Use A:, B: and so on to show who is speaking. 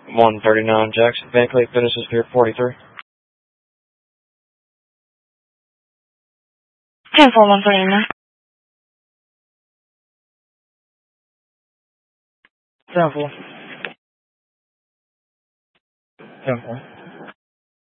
A: 139 Jackson, Van Cleef finishes Pier 43.
B: 10-4, 139.
C: 10-4. 10-4.